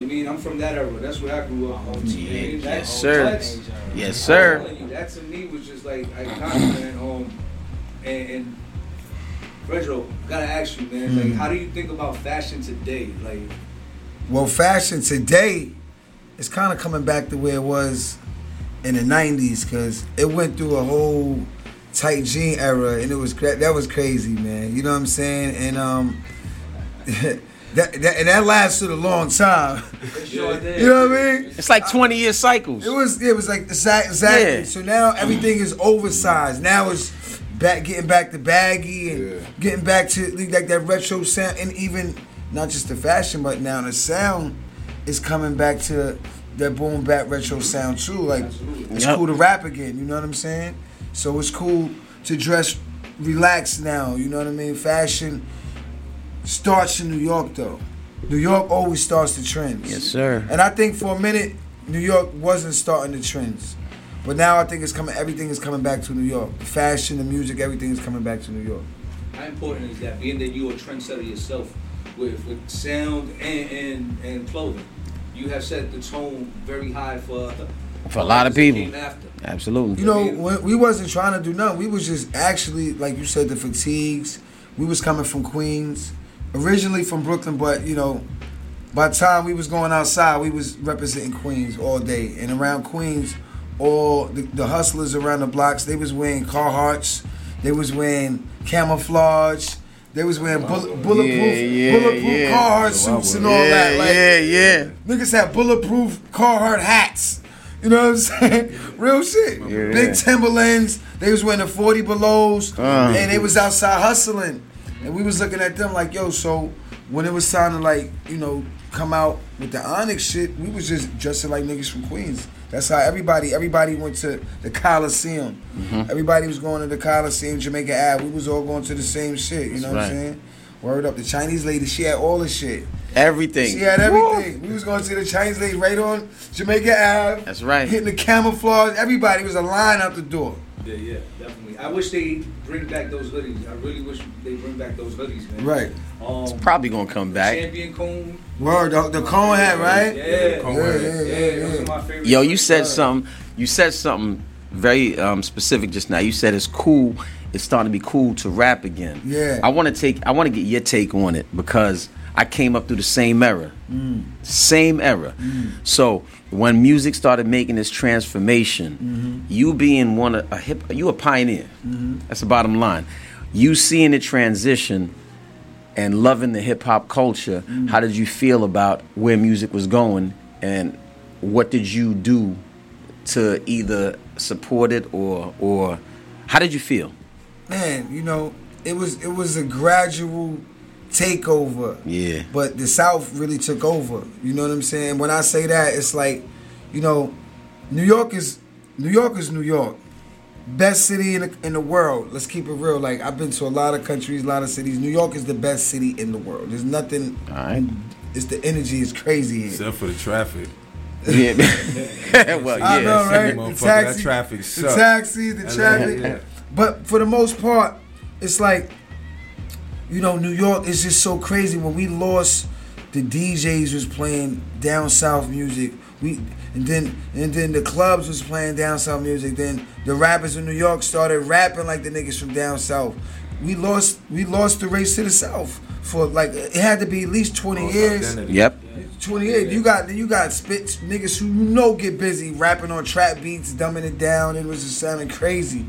mean? I'm from that era. That's where I grew up. Yes, sir. Yes, sir. That to me was just like iconic, man. And Pedro, gotta ask you, man. Like, how do you think about fashion today? Like, well, fashion today is kind of coming back to where it was in the '90s, because it went through a whole tight jean era, and that was crazy, man. You know what I'm saying? And that lasted a long time. Sure did. You know what I mean? It's like 20-year cycles. It was like exactly. Yeah. So now everything is oversized. Now it's getting back to baggy and getting back to like that retro sound, and even not just the fashion, but now the sound is coming back to that boom bap retro sound too. Like it's cool to rap again. You know what I'm saying? So it's cool to dress relaxed now. You know what I mean? Fashion starts in New York though. New York always starts the trends. Yes, sir. And I think for a minute New York wasn't starting the trends. But now I think everything is coming back to New York. The fashion, the music, everything is coming back to New York. How important is that, being that you're a trendsetter yourself with sound and clothing? You have set the tone very high for a lot of people. After. Absolutely. You know, we wasn't trying to do nothing. We was just actually, like you said, the fatigues. We was coming from Queens, originally from Brooklyn, but you know, by the time we was going outside, we was representing Queens all day. And around Queens, all the hustlers around the blocks, they was wearing Carhartts, they was wearing camouflage, they was wearing bulletproof Carhartt suits and all that. Like, niggas had bulletproof Carhartt hats. You know what I'm saying? Real shit. Yeah. Big Timberlands. They was wearing the 40 belows, and they was outside hustling. And we was looking at them like, yo, so when it was time to, like, you know, come out with the Onyx shit, we was just dressing like niggas from Queens. That's how everybody went to the Coliseum. Mm-hmm. Everybody was going to the Coliseum, Jamaica Ave. We was all going to the same shit, you know what I'm saying? Word up. The Chinese lady, she had all the shit. Everything. She had everything. Woo! We was going to see the Chinese lady right on Jamaica Ave. That's right. Hitting the camouflage. Everybody was a line out the door. Yeah, definitely. I wish they bring back those hoodies. I really wish they bring back those hoodies, man. Right. It's probably going to come back. Champion cone. Word, the cone hat, right? Yeah. Those are my favorite. Yo, you said something very specific just now. You said it's cool. It's starting to be cool to rap again. Yeah. I want to get your take on it because I came up through the same era. Same era. So when music started making this transformation, you being you a pioneer. That's the bottom line. You seeing it transition and loving the hip hop culture, how did you feel about where music was going, and what did you do to either support it or how did you feel? Man, you know, it was a gradual takeover. Yeah. But the South really took over. You know what I'm saying? When I say that, it's like, you know, New York is New York. Best city in the world. Let's keep it real. Like, I've been to a lot of countries, a lot of cities. New York is the best city in the world. There's nothing. All right. It's the energy is crazy here. Except for the traffic. Yeah. Well, yeah. I know, right? The taxi, that traffic the sucks. taxi, the traffic. Yeah. But for the most part, it's like, you know, New York is just so crazy. When we lost, the DJs was playing down south music. And then the clubs was playing down south music. Then the rappers in New York started rapping like the niggas from down south. We lost the race to the south for like it had to be at least 20 years. Identity. Yep. 28. You got spit niggas who get busy rapping on trap beats, dumbing it down. It was just sounding crazy.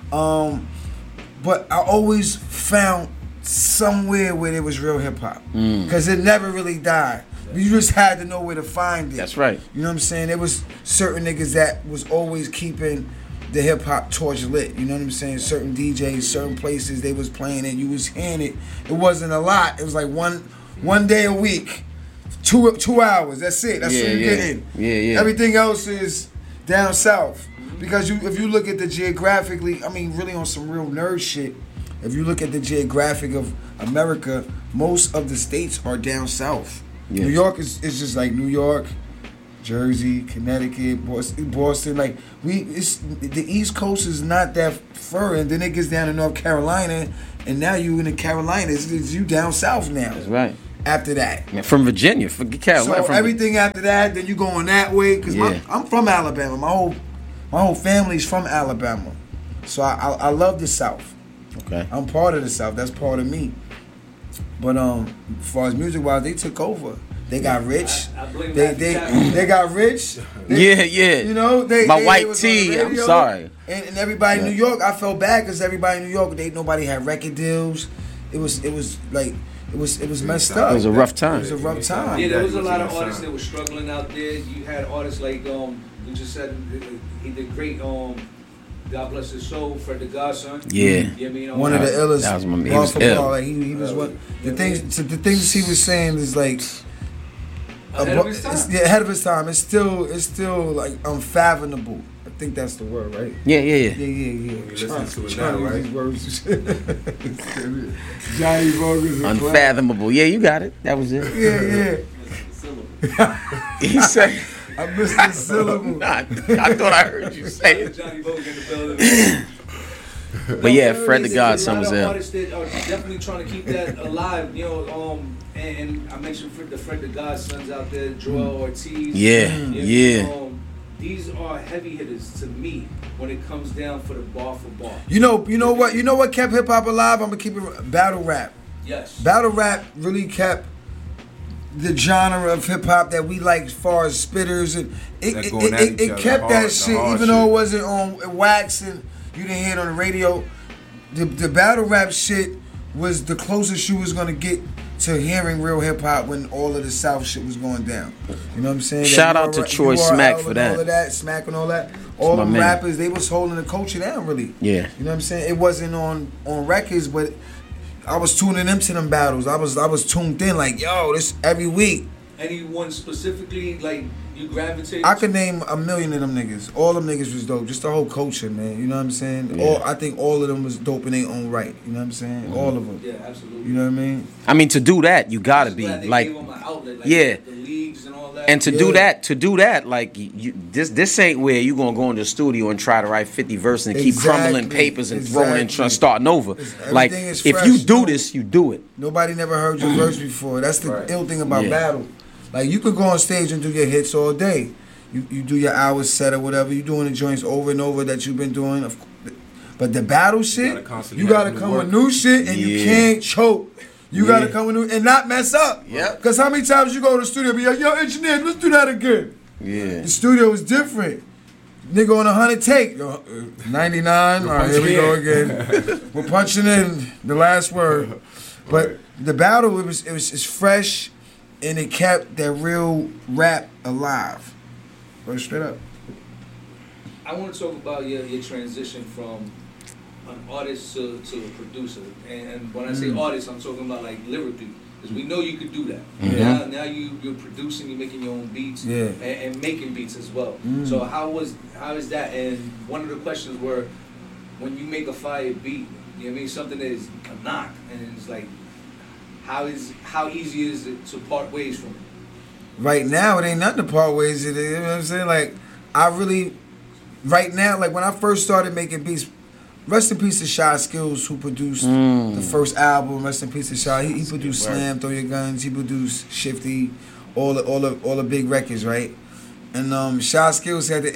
But I always found somewhere where there was real hip hop because it never really died. You just had to know where to find it. That's right. You know what I'm saying? There was certain niggas that was always keeping the hip hop torch lit. You know what I'm saying? Certain DJs, certain places they was playing it. You was hearing it. It wasn't a lot. It was like one day a week, 2 hours. That's it. That's what you're getting. Yeah. Everything else is down south. Because if you look at the geographically, I mean, really on some real nerd shit. If you look at the geographic of America, most of the states are down south. Yes. New York is just like New York, Jersey, Connecticut, Boston. Like the East Coast is not that far, and then it gets down to North Carolina, and now you in the Carolinas. It's you down south now. That's right. after that. Man, from Virginia, for Carolina. So everything after that, then you going that way because I'm from Alabama. My whole family's from Alabama, so I love the South. Okay, I'm part of the South. That's part of me. But as far as music wise, they took over. They got rich. I blame they got rich. Yeah. You know, my they white was tee. on the I'm radio. sorry. And everybody in New York, I felt bad because everybody in New York, nobody had record deals. It was messed up. It was a rough time. It was a rough time. Yeah, there was a lot of artists that were struggling out there. You had artists like we just said he did great. God bless his soul, Fred the Godson. Yeah. You know what I mean? One of the illest. That was he was ill. Like, he was one. The things he was saying is like ahead of his time. Ahead of his time. It's still like unfathomable. I think that's the word, right? Yeah. You listen to it now, right? Johnny Bogus. Unfathomable. Yeah, you got it. That was it. Yeah. He said. I missed the syllable. I thought I heard you say it. Johnny Bogus in the building. But yeah, Fred the Godson was there. ill. Artists that are definitely trying to keep that alive, you know. And I mentioned the Fred the Godsons out there, Joel Ortiz. Yeah. These are heavy hitters to me when it comes down for the bar for bar. You know what kept hip hop alive? I'm gonna keep it battle rap. Yes. Battle rap really kept the genre of hip hop that we like, as far as spitters, and it kept that shit, even though it wasn't on wax and you didn't hear it on the radio. The battle rap shit was the closest you was gonna get to hearing real hip hop when all of the South shit was going down. You know what I'm saying? Shout out to Troy Smack for that. All of that, Smack and all that. All the rappers, they was holding the culture down, really. Yeah. You know what I'm saying? It wasn't on records, but I was tuning into them battles. I was tuned in like, yo, this every week. Anyone specifically like you gravitate? I could name a million of them niggas. All them niggas was dope. Just the whole culture, man. You know what I'm saying? Yeah. I think all of them was dope in their own right. You know what I'm saying? Mm-hmm. All of them. Yeah, absolutely. You know what I mean? I mean, to do that, you gotta be like, gave them an outlet, like yeah. The leagues and all that. And to do that, like this ain't where you gonna go in the studio and try to write 50 verses and keep crumbling papers and throwing and starting over. Like if you do this, you do it. Nobody never heard your verse before. That's the ill thing about battle. Like you could go on stage and do your hits all day. You do your hours set or whatever. You doing the joints over and over that you've been doing. But the battle shit, you gotta come with new shit and you can't choke. You gotta come with new and not mess up. Yep. Cause how many times you go to the studio and be like, yo, engineer, let's do that again. Yeah. The studio is different. Nigga on 100 take. 99. All right, here we go again. We're punching in the last word. But the battle, it's fresh and it kept that real rap alive. Go straight up. I want to talk about your transition from an artist to a producer. And when I say artist, I'm talking about like lyrically. Because we know you could do that. Mm-hmm. Now you're producing, you're making your own beats, Yeah. and making beats as well. So how is that? And one of the questions were, when you make a fire beat, you know what I mean, something that is a knock, and it's like, how easy is it to part ways from it? Right now, it ain't nothing to part ways. You know what I'm saying? Like, right now, like when I first started making beats, rest in peace to Shy Skills, who produced the first album. Rest in peace to Shy. He produced Slam, Throw Your Guns. He produced Shifty, all the big records, right? And Shy Skills had the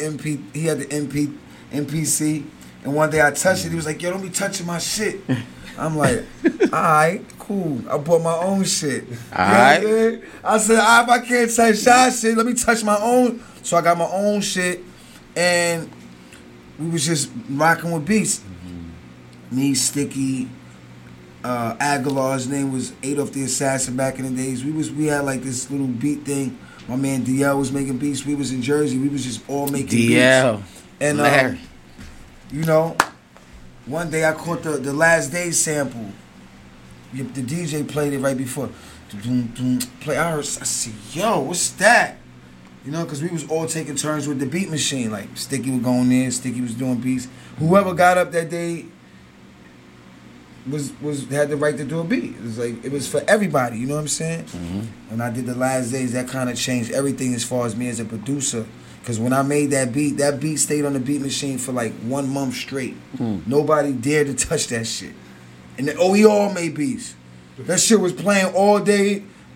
MPC. And one day I touched it. He was like, "Yo, don't be touching my shit." I'm like, "All right, cool. I bought my own shit." All right. I said, if I can't touch Shy shit, let me touch my own. So I got my own shit, and we was just rocking with beats. Me, Sticky, Aguilar, his name was Adolf the Assassin back in the days. We had like this little beat thing. My man DL was making beats. We was in Jersey. We was just all making DL. beats. And you know, one day I caught the Last Day sample. The DJ played it right before. I said, yo, what's that? You know, because we was all taking turns with the beat machine. Like, Sticky was going there, Sticky was doing beats. Whoever got up that day had the right to do a beat. It was for everybody, you know what I'm saying? Mm-hmm. When I did the Last Days, that kind of changed everything as far as me as a producer. Because when I made that beat stayed on the beat machine for like 1 month straight. Nobody dared to touch that shit. And we all made beats. That shit was playing all day,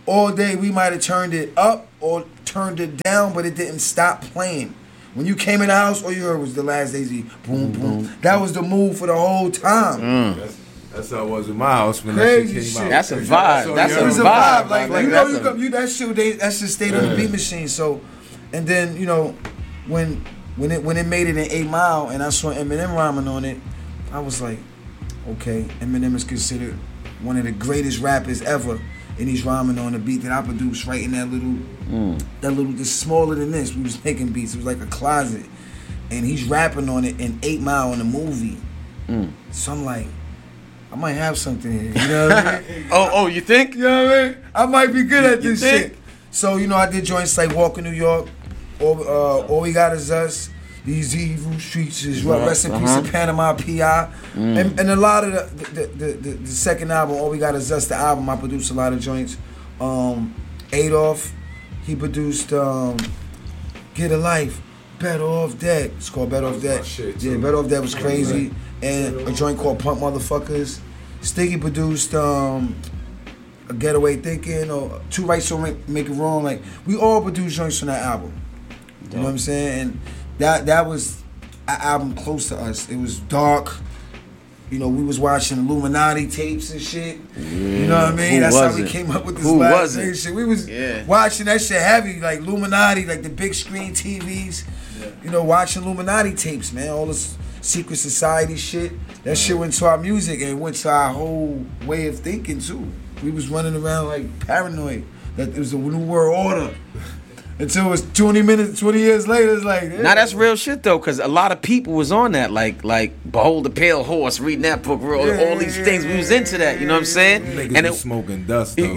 all day we might have turned it up or turned it down, but it didn't stop playing. When you came in the house, all you heard was the Last Daisy, boom, boom. That was the move for the whole time. That's how it was in my house when Crazy that shit came out. That's a vibe. That's It was a a vibe. vibe. Like that shit. That shit stayed on the beat machine. So, and then when it made it in 8 Mile and I saw Eminem rhyming on it, I was like, okay, Eminem is considered one of the greatest rappers ever. And he's rhyming on a beat that I produced right in that little, just smaller than this. We was making beats. It was like a closet. And he's rapping on it in 8 Mile in the movie. So I'm like, I might have something here. You know what I mean? Oh, you think? You know what I mean? I might be good at this think? shit. So, I did joints like Walk in New York, All We Got Is Us, These Evil Streets Is Rough, Rest in Peace to Panama P.I. And a lot of the second album, All We Got Is Us, the album, I produced a lot of joints. Adolf, he produced Get a Life, Better Off Dead. It's called Better Off Dead. Yeah, Better Off Dead was crazy. And a joint called Pump Motherfuckers. Stiggy produced A Getaway Thinking or Two Rights Don't Make It Wrong. Like, we all produced joints on that album. You know what I'm saying? And that was an album close to us. It was dark. We was watching Illuminati tapes and shit. You know what I mean? That's how we came up with this last name shit. We was watching that shit heavy, like Illuminati, like the big screen TVs. Watching Illuminati tapes, man. All this secret society shit. That shit went to our music and it went to our whole way of thinking too. We was running around like paranoid that it was a new world order. Until it was 20 years later, it's like... Now that's real shit though, because a lot of people was on that, like Behold the Pale Horse, reading that book, all these things. We was into that, you know what I'm saying? Niggas and was smoking dust though.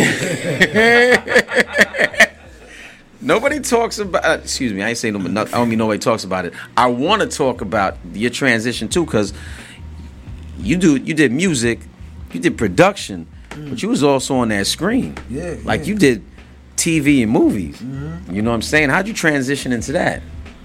Nobody talks about. Excuse me, I ain't saying no. I don't mean nobody talks about it. I want to talk about your transition too, because you did music, you did production, but you was also on that screen. Yeah. You did TV and movies. You know what I'm saying? How'd you transition into that?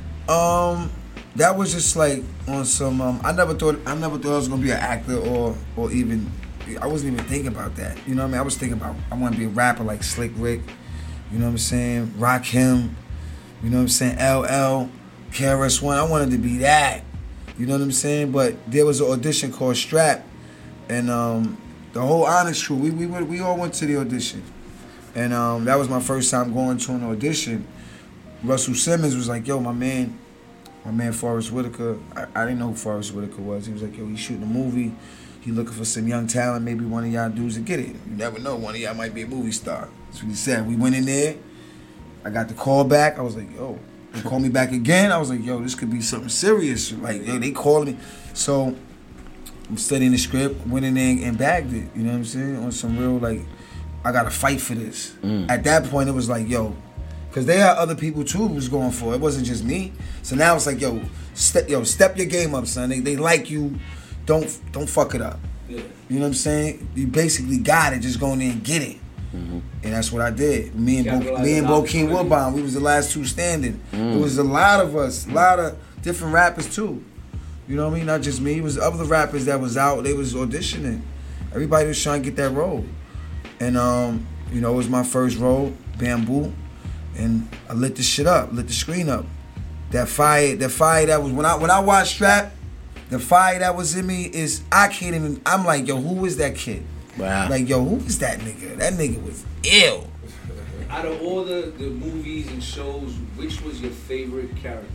That was just like on some. I never thought I was gonna be an actor or even. I wasn't even thinking about that. You know what I mean? I was thinking about I want to be a rapper like Slick Rick. You know what I'm saying? Rakim. You know what I'm saying? LL, KRS-One. I wanted to be that. You know what I'm saying? But there was an audition called Strap, and the whole Honest Crew. We all went to the audition. And that was my first time going to an audition. Russell Simmons was like, yo, my man Forrest Whitaker, I didn't know who Forrest Whitaker was. He was like, yo, he's shooting a movie. He looking for some young talent. Maybe one of y'all dudes to get it. You never know. One of y'all might be a movie star. That's what he said. We went in there. I got the call back. I was like, yo. They called me back again. I was like, yo, this could be something serious. Like, yo, they called me. So I'm studying the script, went in there and bagged it. You know what I'm saying? On some real, like, I got to fight for this. At that point, it was like, yo, because they had other people too who was going for it. It wasn't just me. So now it's like, yo, step your game up, son. They like you. Don't fuck it up. Yeah. You know what I'm saying? You basically got it. Just go in there and get it. And that's what I did. Me and Bokeem Woodbine, we was the last two standing. There was a lot of us, a lot of different rappers too. You know what I mean? Not just me. It was other rappers that was out. They was auditioning. Everybody was trying to get that role. And it was my first role, Bamboo, and I lit the shit up, lit the screen up. That fire that was when I watched Strap, the fire that was in me is I'm like, yo, who is that kid? Wow. Like, yo, who is that nigga? That nigga was ill. Out of all the movies and shows, which was your favorite character?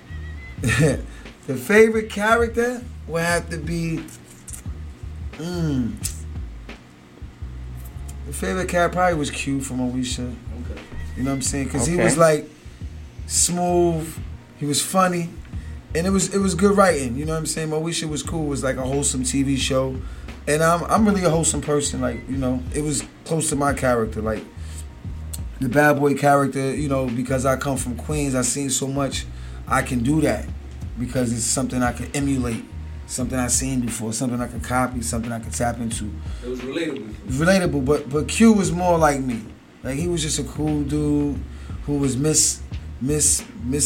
The favorite character would have to be the favorite character probably was Q from Moesha. Okay. You know what I'm saying? Because he was like smooth, he was funny, and it was good writing. You know what I'm saying? Moesha was cool. It was like a wholesome TV show, and I'm really a wholesome person. Like, it was close to my character. Like the bad boy character. Because I come from Queens, I seen so much. I can do that because it's something I can emulate. Something I've seen before, something I could copy, something I could tap into. It was relatable. Relatable, but Q was more like me. Like, he was just a cool dude who was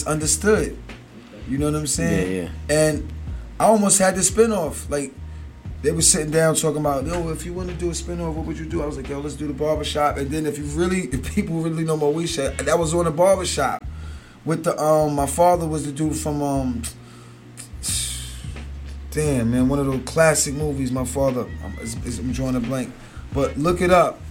misunderstood. You know what I'm saying? Yeah. And I almost had the spinoff. Like, they were sitting down talking about, yo, if you want to do a spinoff, what would you do? I was like, yo, let's do the barbershop. And then if people really know Moesha, that was on the barbershop with the my father was the dude from damn man, one of those classic movies. My father, I'm drawing a blank, but look it up.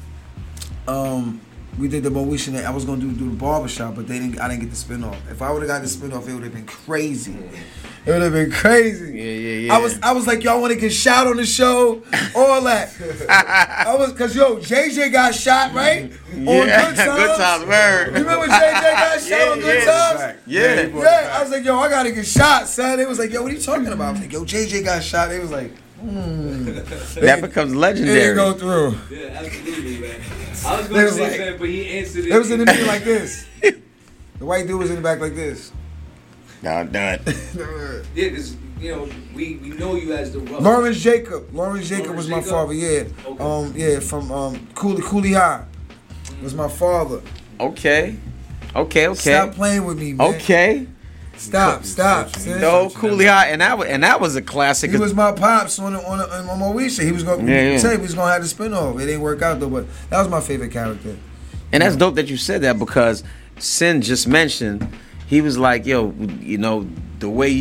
We did the Moesha. I was gonna do the barbershop, but I didn't get the spinoff. If I would have got the spinoff, it would have been crazy. It would have been crazy. Yeah. I was like, y'all want to get shot on the show? All that. Cause JJ got shot, right? On Good Times. Good Times, word. You remember JJ got shot on Good Times? Yeah. I was like, yo, I gotta get shot, son. They was like, yo, what are you talking about? I was like, yo, JJ got shot. They was like, that becomes legendary. It didn't go through. Yeah, absolutely, man. I was going to say that, but he answered it. It was in the middle like this. The white dude was in the back like this. No, done. Yeah, because, we know you as the rough. Lawrence Jacob was my father, yeah. Okay. From Cooley High was my father. Okay. Stop playing with me, man. Okay. Stop. No, Cooley High, and that was a classic. He was my pops on Moesha. He was gonna say we was gonna have the spinoff. It didn't work out though, but that was my favorite character. And that's dope that you said that, because Sin just mentioned, he was like, yo, the way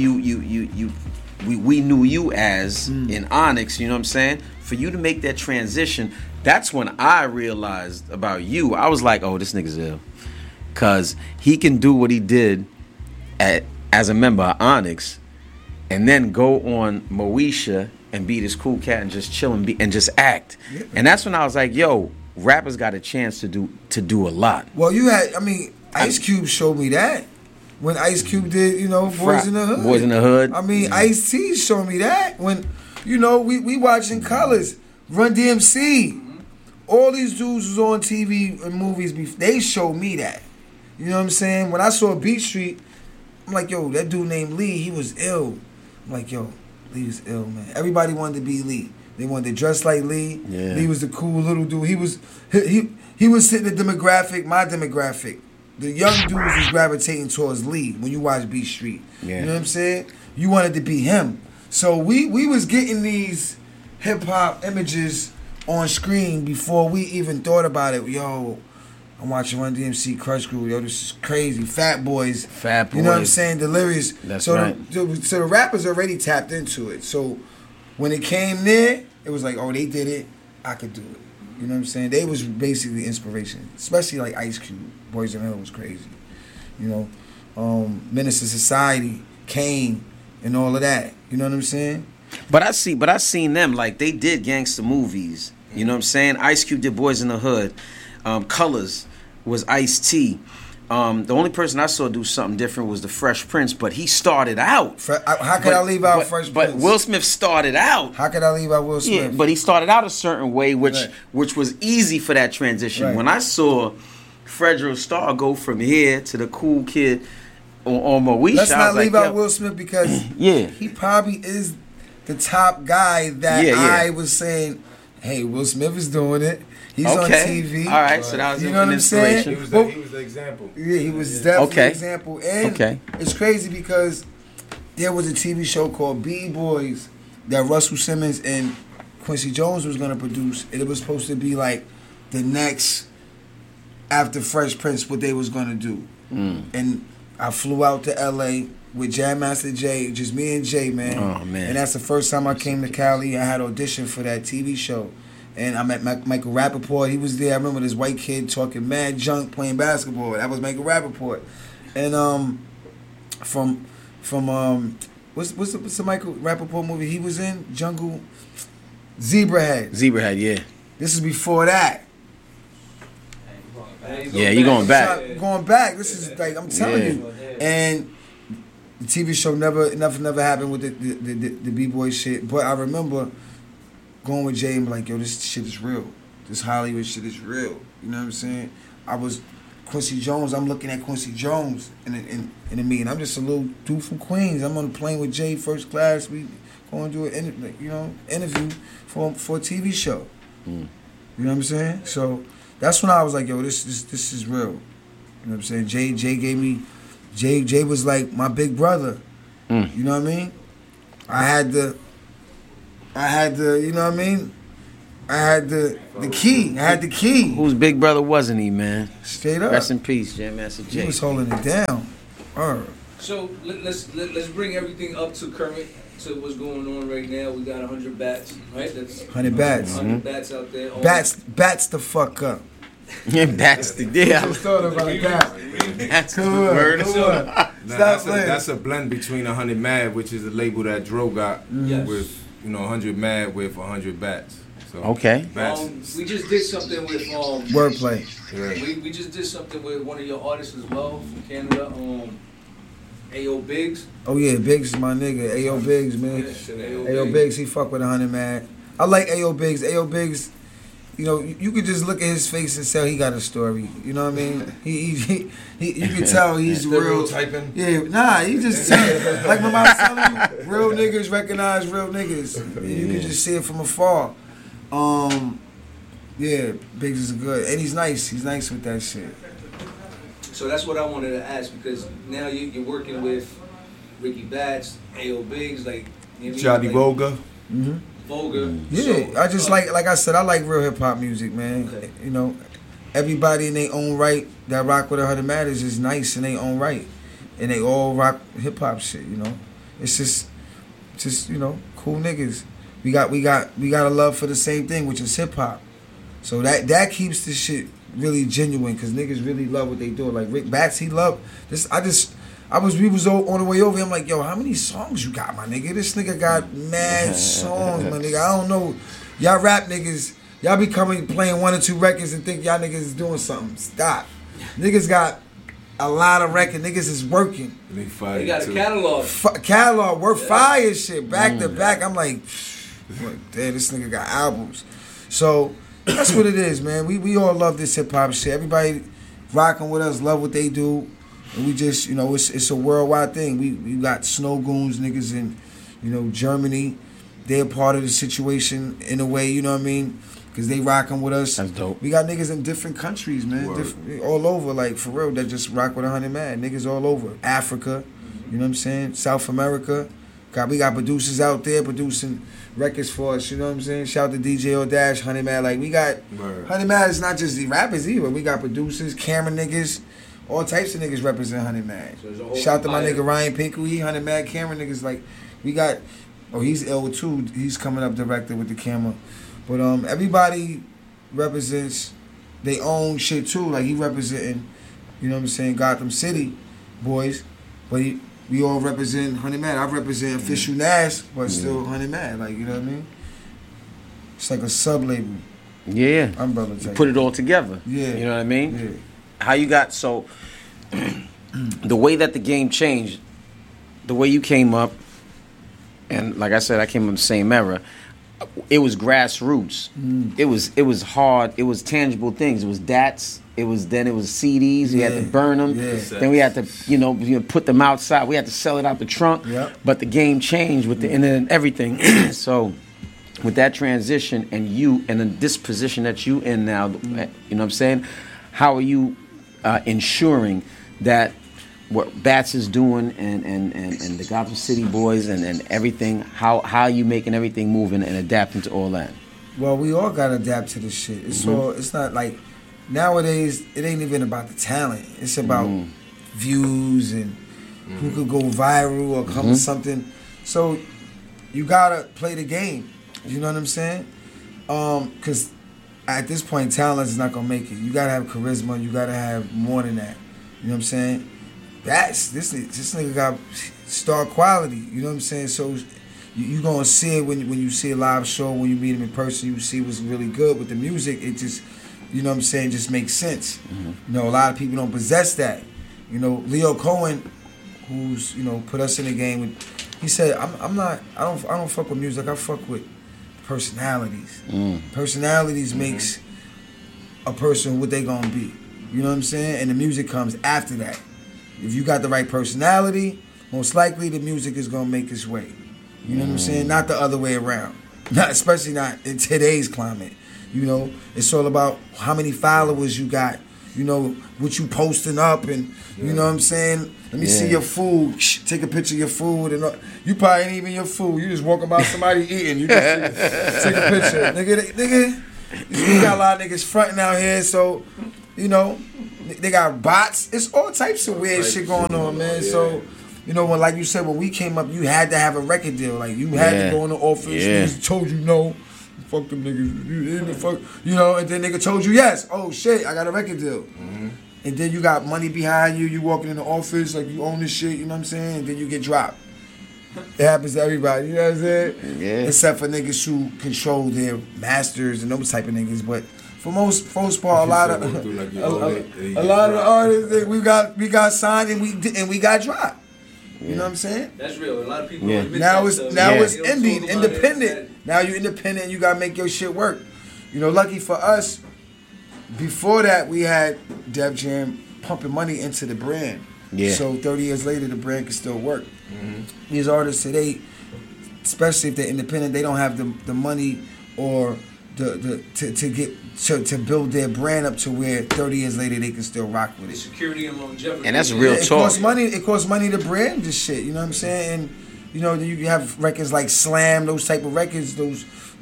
we knew you as in Onyx, you know what I'm saying? For you to make that transition, that's when I realized about you. I was like, oh, this nigga's ill. Because he can do what he did as a member of Onyx, and then go on Moesha and be this cool cat and just chill and just act. Yeah. And that's when I was like, yo, rappers got a chance to do a lot. Well, Ice Cube showed me that. When Ice Cube did, Boys in the Hood. Boys in the Hood. Ice-T showed me that. When, we watching Colors, Run DMC. All these dudes was on TV and movies. They showed me that. You know what I'm saying? When I saw Beat Street, I'm like, yo, that dude named Lee, he was ill. I'm like, yo, Lee was ill, man. Everybody wanted to be Lee. They wanted to dress like Lee. Yeah. Lee was the cool little dude. He was sitting the demographic, my demographic. The young dudes was gravitating towards Lee when you watch Beat Street. Yeah. You know what I'm saying? You wanted to be him. So we was getting these hip hop images on screen before we even thought about it. Yo, I'm watching Run DMC, Crush Crew. Yo, this is crazy. Fat Boys. You know what I'm saying? Delirious. That's so right. So the rappers already tapped into it. So when it came there, it was like, oh, they did it. I could do it. You know what I'm saying? They was basically inspiration. Especially like Ice Cube. Boys in the Hood was crazy. Menace to Society, Kane, and all of that. You know what I'm saying? But I seen them, like, they did gangster movies. You know what I'm saying? Ice Cube did Boys in the Hood. Colors was Ice-T. The only person I saw do something different was the Fresh Prince, but he started out. How could I leave out Fresh Prince? But Will Smith started out. How could I leave out Will Smith? Yeah, but he started out a certain way, which was easy for that transition. Right. When I saw Fredro Starr go from here to the cool kid on Moesha, let's not leave out Will Smith because he probably is the top guy that I was saying, hey, Will Smith is doing it. He's on TV. All right, so that was you know what I'm saying? He was the example. Yeah, he was definitely the example. And it's crazy because there was a TV show called B-Boys that Russell Simmons and Quincy Jones was going to produce. And it was supposed to be like the next, after Fresh Prince, what they was going to do. And I flew out to L.A. with Jam Master Jay, just me and Jay, man. Oh, man. And that's the first time I came to Cali. I had auditioned for that TV show. And I met Michael Rappaport. He was there. I remember this white kid talking mad junk playing basketball. That was Michael Rappaport. And from what's the Michael Rappaport movie he was in? Jungle Zebrahead. Zebrahead, yeah. This is before that. Yeah, you going back. Going back. This is like, I'm telling you. And the TV show never happened with the B-boy shit. But I remember going with Jay and be like, yo, this shit is real. This Hollywood shit is real. You know what I'm saying? I was Quincy Jones. I'm looking at Quincy Jones in the meeting. I'm just a little dude from Queens. I'm on the plane with Jay, first class. We going to do an interview for a TV show. You know what I'm saying? So that's when I was like, yo, this is real. You know what I'm saying? Jay was like my big brother. You know what I mean? I I had the, you know what I mean? I had the key. I had the key. Whose big brother wasn't he, man? Straight up. Rest in peace, Jam Master Jay. He was holding it down. So let's bring everything up to current. So what's going on right now? We got 100 bats, right? That's 100 bats. 100 bats out there. Bats the fuck up. Yeah, that's the deal. I just thought about that. That's the Come word. on. That's a blend between 100 Mad, which is a label that Dro got Yes. with 100 Mad with 100 bats. So Okay. Bats. We just did something with Wordplay. Yeah. we just did something with one of your artists as well from Canada, Ayo Biggs. Oh yeah, Biggs is my nigga. Ayo Biggs, man. Ayo Biggs, he fuck with 100 Mad. I like Ayo Biggs. Ayo Biggs, you could just look at his face and tell he got a story. You know what I mean? He you can tell he's real. typing. Yeah, nah, he just like my mom's telling you, real niggas recognize real niggas. You can just see it from afar. Yeah, Biggs is good, and he's nice. He's nice with that shit. So that's what I wanted to ask, because now you're working with Ricky Bats, Ayo Biggs, like Johnny Volga. Mm-hmm. Volga. Yeah, So, I just like I said, I like real hip hop music, man. Okay. Everybody in their own right that rock with 100 Mad is just nice in their own right, and they all rock hip hop shit. It's just cool niggas. We got a love for the same thing, which is hip hop. So that keeps the shit really genuine, because niggas really love what they do. Like Rick Bats, he loved this. We was on the way over. I'm like, yo, how many songs you got, my nigga? This nigga got mad songs, my nigga. I don't know. Y'all rap niggas, y'all be playing 1 or 2 records and think y'all niggas is doing something. Stop. Niggas got a lot of records. Niggas is working. They They got a catalog. Catalog, work fire shit, back to back. I'm like, damn, this nigga got albums. So that's what it is, man. We all love this hip hop shit. Everybody rocking with us, love what they do. And we just, it's a worldwide thing. We got Snow Goons niggas in, Germany. They're part of the situation in a way, you know what I mean? Because they rocking with us. That's dope. We got niggas in different countries, man. All over, like, for real, that just rock with 100 Mad. Niggas all over. Africa, you know what I'm saying? South America. We got producers out there producing records for us, you know what I'm saying? Shout out to DJ O'Dash, 100 Mad. Like, we got, 100 Mad is not just the rappers either. We got producers, camera niggas, all types of niggas represent 100 Mad. So Shout out to my nigga Ryan Pinkley, 100 Mad camera niggas. Like, we got, he's L too. He's coming up director with the camera. But everybody represents their own shit too. Like, he representing, you know what I'm saying, Gotham City boys. But we all represent 100 Mad. I represent Official Nash, but still 100 Mad. Like, you know what I mean? It's like a sub-label. Yeah. Umbrella You type. put it all together. Yeah. You know what I mean? Yeah. How you got, so, the way that the game changed, the way you came up, and like I said, I came up in the same era, it was grassroots. It was hard. It was tangible things. It was DATs. It was CDs. We had to burn them. Yeah. Then we had to put them outside. We had to sell it out the trunk. Yep. But the game changed with the internet and everything. So with that transition and in this position that you in now, you know what I'm saying? How are you ensuring that what Bats is doing and the Gotham City boys and everything, how are you making everything moving and adapting to all that? Well, we all gotta adapt to this shit. It's not like nowadays it ain't even about the talent. It's about views and who could go viral or come with something. So you gotta play the game. You know what I'm saying? Cause at this point talent is not gonna make it. You gotta have charisma, you gotta have more than that. You know what I'm saying? This nigga got star quality, you know what I'm saying? So you gonna see it when you see a live show, when you meet him in person, you see what's really good with the music. It just, you know what I'm saying, just makes sense. A lot of people don't possess that. Leo Cohen, who's, put us in the game, he said, I don't fuck with music, I fuck with personalities. Personalities makes a person what they gonna be. You know what I'm saying? And the music comes after that. If you got the right personality, most likely the music is gonna make its way. You know what I'm saying? Not the other way around. Especially not in today's climate. It's all about how many followers you got. you know, what you posting up and, you know what I'm saying? Let me see your food. Take a picture of your food. And you probably ain't even your food. You just walking by somebody eating. You just take a picture. Nigga, we got a lot of niggas fronting out here, so, you know, they got bots. It's all types of weird shit going on, man. So, you know, when, like you said, when we came up, you had to have a record deal. Like, you had to go in the office. Niggas told you no. Fuck them niggas. You in the fuck, you know, and then nigga told you yes. Oh, shit, I got a record deal. Mm-hmm. And then you got money behind you. You walking in the office like you own this shit, you know what I'm saying? And then you get dropped. It happens to everybody, you know what I'm saying? Yeah. Except for niggas who control their masters and those type of niggas. But for most part, a lot of the artists, we got signed and we got dropped. You know what I'm saying? That's real. A lot of people now it's independent. Now you're independent and you gotta make your shit work. You know, lucky for us, before that we had Def Jam pumping money into the brand. Yeah. So 30 years later the brand can still work. Mm-hmm. These artists today, especially if they're independent, they don't have the money or to build their brand up to where 30 years later they can still rock with it. Security and longevity. And that's real talk. It costs money to brand this shit, you know what I'm saying? And you know, you have records like Slam, those type of records, those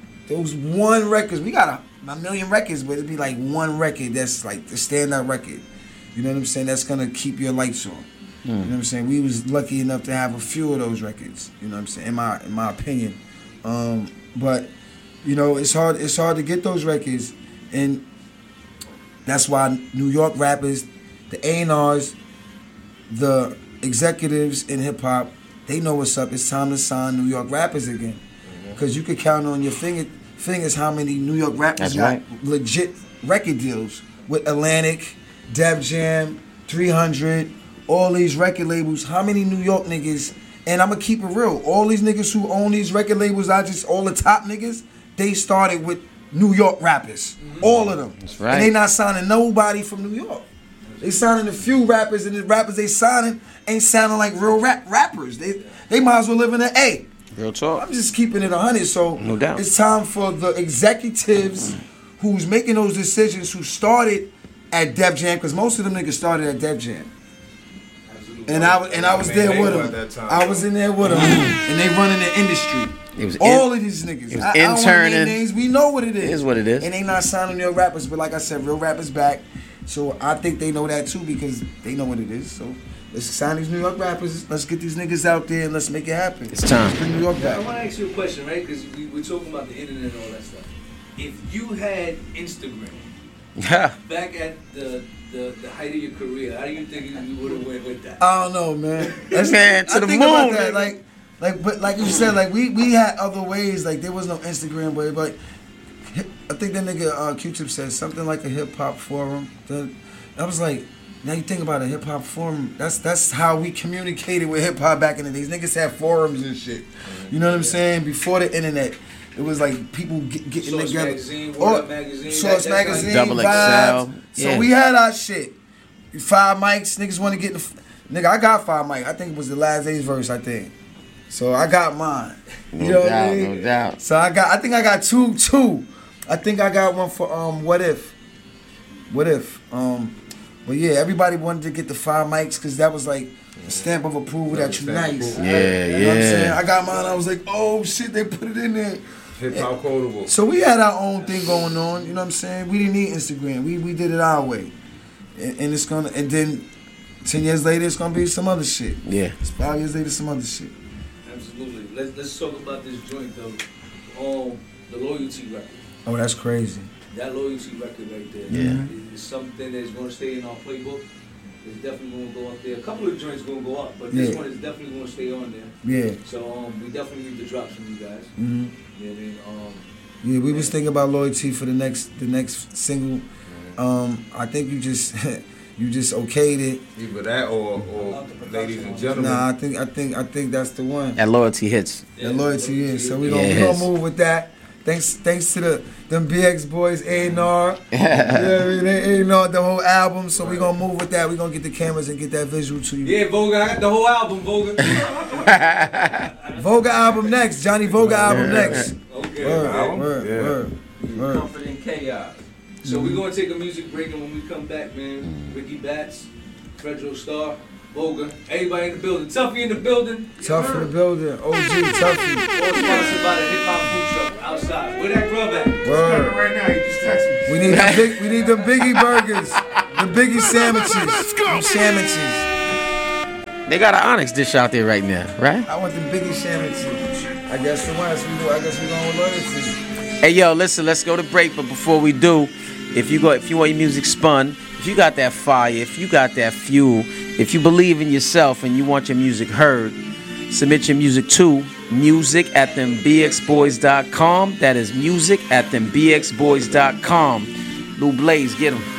one records. We got a million records, but it'd be like one record that's like the standout record. You know what I'm saying? That's gonna keep your lights on. You know what I'm saying? We was lucky enough to have a few of those records. You know what I'm saying? In my opinion, but you know, it's hard to get those records, and that's why New York rappers, the A&Rs, the executives in hip hop, they know what's up. It's time to sign New York rappers again, because you could count on your fingers how many New York rappers got legit record deals with Atlantic, Def Jam, 300, all these record labels. How many New York niggas? And I'm gonna keep it real. All these niggas who own these record labels, all the top niggas, they started with New York rappers. Mm-hmm. All of them. That's right. And they not signing nobody from New York. They signing a few rappers, and the rappers they signing ain't sounding like real rappers. They might as well live in an A. Real talk. I'm just keeping it 100. So no doubt. It's time for the executives who's making those decisions, who started at Def Jam, because most of them niggas started at Def Jam. And I was there with them. I was in there with them, and they running the industry. It was all of these niggas. It was I don't want to name interning. names. We know what it is. It is what it is. And they not signing real rappers, but like I said, real rappers back. So I think they know that too, because they know what it is. So let's sign these New York rappers. Let's get these niggas out there and let's make it happen. It's time. Let's bring New York back. I want to ask you a question, right? Because we were talking about the internet and all that stuff. If you had Instagram back at the height of your career, how do you think you would have went with that? I don't know, man. Man, to the moon. About that. But like you said, like we had other ways. Like there was no Instagram, but I think that nigga Q-Tip said something like a hip hop forum. I was like, now you think about a hip hop forum. That's how we communicated with hip hop back in the days. Niggas had forums and shit. You know what I'm saying? Before the internet, it was like people getting Source together. Magazine, Magazine, Source Magazine, Double Vibes. XL. So we had our shit. 5 mics. Niggas want to get nigga. I got 5 mics. I think it was the Last Days verse. I think. So I got mine. You know what I mean? No doubt. So I think I got two. I think I got one for What If. But yeah, everybody wanted to get the 5 mics because that was like a stamp of approval that you nice. Yeah, you know what I'm saying? I got mine. I was like, oh shit, they put it in there. Hip hop quotable. So we had our own thing going on. You know what I'm saying? We didn't need Instagram. We did it our way, and it's gonna. And then 10 years later, it's gonna be some other shit. Yeah. 5 years later, some other shit. Absolutely. Let's talk about this joint though. The Loyalty record. Oh, that's crazy. That Loyalty record right there. Yeah. Is something that's going to stay in our playbook. It's definitely going to go up there. A couple of joints going to go up, but this one is definitely going to stay on there. Yeah. So we definitely need the drops from you guys. Mm-hmm. Yeah, yeah, we was thinking about Loyalty for the next single. I think you just okayed it. Either that or Ladies and Gentlemen. Nah, I think that's the one. That Loyalty hits. That Loyalty is. So we gonna move with that. Thanks to them BX boys, A&R. Yeah, they A&R the whole album. So we gonna move with that. We gonna get the cameras and get that visual to you. Yeah, Voga, I got the whole album, Voga. Voga album next. Johnny Voga album next. Okay. Word. Comfort in Chaos. So we're gonna take a music break, and when we come back, man, Ricky Bats, Fredro Starr, Boga, everybody in the building, Tuffy in the building. Tough in the building. OG Tuffy. All sponsored by the Hip Hop Food Truck outside. Where that grub at? Word. Right now, you just text me. We need the Biggie burgers, the Biggie sandwiches, them sandwiches. They got an Onyx dish out there right now, right? I want the Biggie sandwiches. I guess we're going with loyalty. Hey yo, listen, let's go to break. But before we do, if you want your music spun, if you got that fire, if you got that fuel, if you believe in yourself and you want your music heard, submit your music to music@thembxboys.com. That is music@thembxboys.com. Lou Blaze, get 'em.